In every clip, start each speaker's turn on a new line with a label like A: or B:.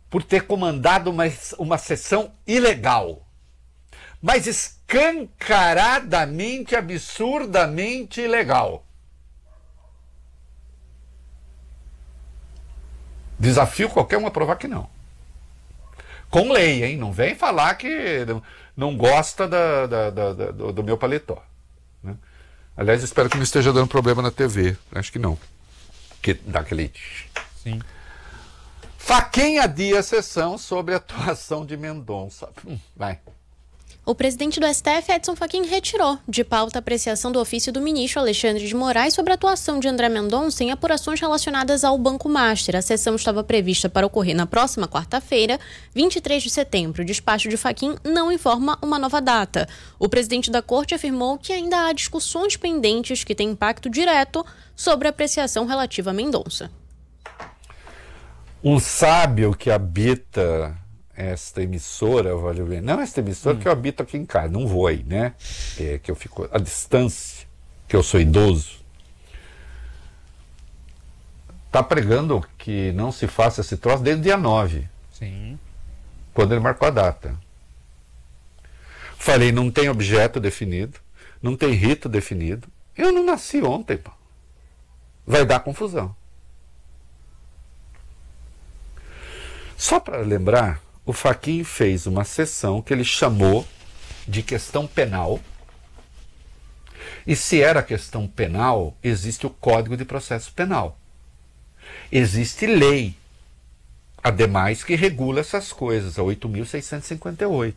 A: por ter comandado uma sessão ilegal, mas escancaradamente, absurdamente ilegal. Desafio qualquer um a provar que não. Com lei, hein? Não vem falar que não gosta do meu paletó. Né? Aliás, espero que não esteja dando problema na TV. Acho que não. Que dá aquele...
B: Sim.
A: Fachin adia a sessão sobre a atuação de Mendonça. Vai.
C: O presidente do STF, Edson Fachin, retirou de pauta a apreciação do ofício do ministro Alexandre de Moraes sobre a atuação de André Mendonça em apurações relacionadas ao Banco Master. A sessão estava prevista para ocorrer na próxima quarta-feira, 23 de setembro. O despacho de Fachin não informa uma nova data. O presidente da corte afirmou que ainda há discussões pendentes que têm impacto direto sobre a apreciação relativa a Mendonça.
A: Um sábio que habita esta emissora, não esta emissora que eu habito aqui em casa, não vou aí, né? Que eu fico à distância, que eu sou idoso. Tá pregando que não se faça esse troço desde o dia 9.
B: Sim.
A: Quando ele marcou a data. Falei, não tem objeto definido, não tem rito definido. Eu não nasci ontem, pô. Vai dar confusão. Só para lembrar, o Fachin fez uma sessão que ele chamou de questão penal. E se era questão penal, existe o Código de Processo Penal. Existe lei, ademais, que regula essas coisas, a 8.658.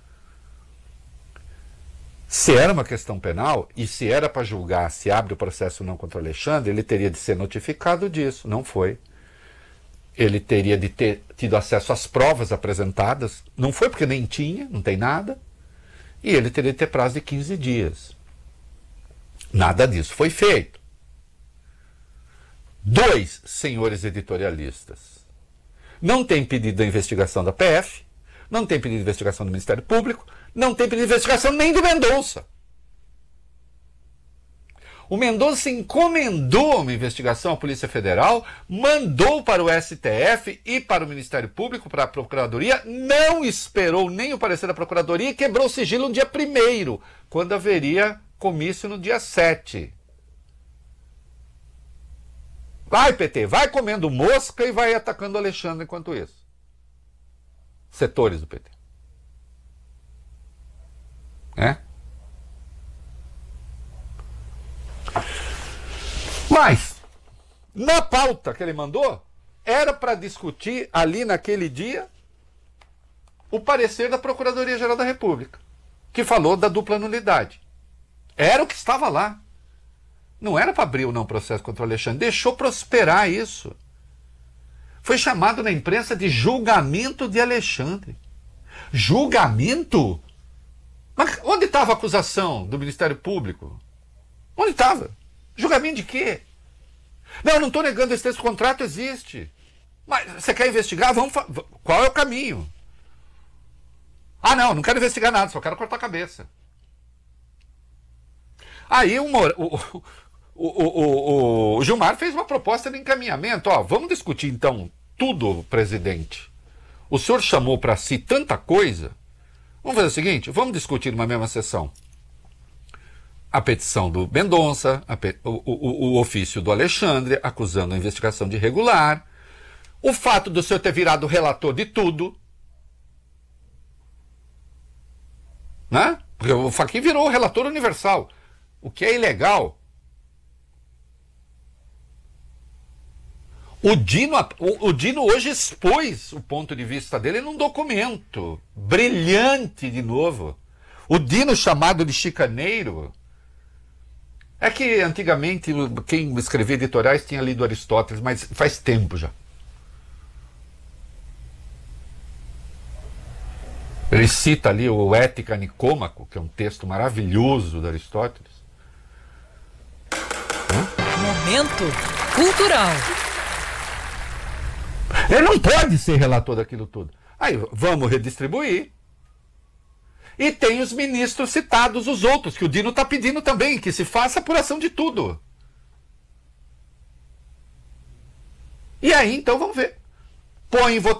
A: Se era uma questão penal, e se era para julgar se abre o processo ou não contra o Alexandre, ele teria de ser notificado disso. Não foi. Ele teria de ter tido acesso às provas apresentadas. Não foi porque nem tinha, não tem nada. E ele teria de ter prazo de 15 dias. Nada disso foi feito. 2 senhores editorialistas. Não tem pedido da investigação da PF, não tem pedido de investigação do Ministério Público, não tem pedido de investigação nem do Mendonça. O Mendonça encomendou uma investigação à Polícia Federal, mandou para o STF e para o Ministério Público, para a Procuradoria, não esperou nem o parecer da Procuradoria e quebrou o sigilo no dia 1º, quando haveria comício no dia 7. Vai, PT, vai comendo mosca e vai atacando o Alexandre enquanto isso. Setores do PT. Mas, na pauta que ele mandou, era para discutir ali naquele dia o parecer da Procuradoria-Geral da República, que falou da dupla nulidade. Era o que estava lá. Não era para abrir ou não processo contra o Alexandre. Deixou prosperar isso. Foi chamado na imprensa de julgamento de Alexandre. Julgamento? Mas onde estava a acusação do Ministério Público? Onde estava? Julgamento de quê? Não estou negando esse texto, o contrato existe. Mas você quer investigar? Qual é o caminho? Ah, não quero investigar nada, só quero cortar a cabeça. Aí o Gilmar fez uma proposta de encaminhamento. Vamos discutir então tudo, presidente. O senhor chamou para si tanta coisa. Vamos fazer o seguinte, vamos discutir numa mesma sessão a petição do Mendonça, o ofício do Alexandre, acusando a investigação de irregular, o fato do senhor ter virado relator de tudo, né? Porque o Fachin virou relator universal, o que é ilegal. O Dino hoje expôs o ponto de vista dele num documento brilhante de novo. O Dino chamado de chicaneiro. É que antigamente quem escrevia editoriais tinha lido Aristóteles, mas faz tempo já. Ele cita ali o Ética Nicômaco, que é um texto maravilhoso de Aristóteles.
D: Momento cultural.
A: Ele não pode ser relator daquilo tudo. Aí vamos redistribuir. E tem os ministros citados, os outros, que o Dino está pedindo também, que se faça apuração de tudo. E aí, então, vamos ver. Põe em votação.